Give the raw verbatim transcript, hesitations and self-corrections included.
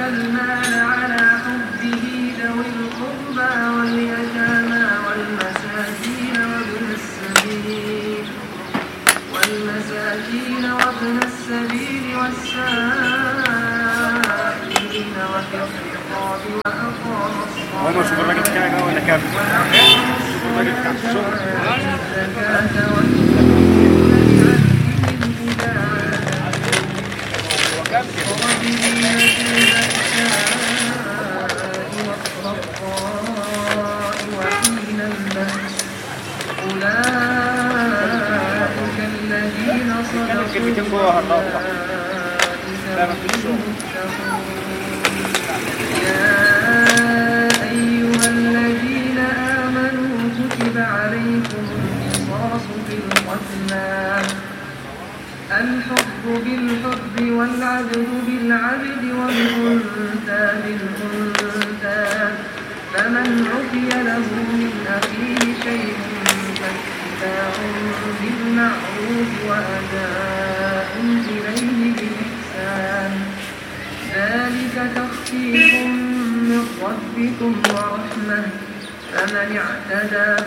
المال على حبه ذوي القربى واليتامى والمساكين وابن السبيل والمساكين وابن السبيل والسائلين وفي الرقاب وأقام الصلاة وحين البأس أولئك الذين صدقوا يا أيها الذين آمنوا كتب عليكم القصاص في القتلى الحر بالحر والعبد بالعبد والأنثى بالأنثى فمن عفي له من أخيه شيء فاتباع بالمعروف وأداء إليه بإحسان ذلك تخفيف من ربكم ورحمة فمن اعتدى